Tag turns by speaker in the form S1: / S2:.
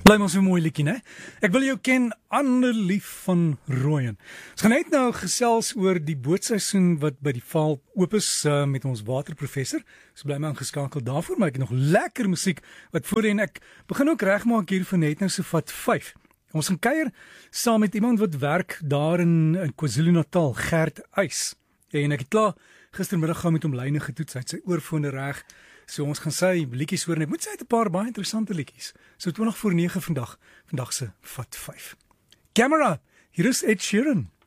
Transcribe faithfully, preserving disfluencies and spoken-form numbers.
S1: Bly maar so mooi liedjie, né? Ek wil jou ken, Annelief van Rooyen. Ons gaan net nou gesels oor die bootseisoen wat by die Vaal oop is uh, met ons waterprofessor. So bly maar ingeskakel daarvoor, maar ek het nog lekker musiek wat voor en ek begin ook regmaak hier vir net nou so vat vyf. Ons gaan kuier saam met iemand wat werk daar in, in KwaZulu-Natal, Gert Uys. Ja, en ek het klaar gistermiddag gou met hom lyne getoets, hy het sy oorfone reg. So ons gaan sy liedjies hoor en ek moet sê hy het 'n paar baie interessante liedjies. So twintig voor nege vandag, vandag se vat vyf. Camera, hier is Ed Sheeran.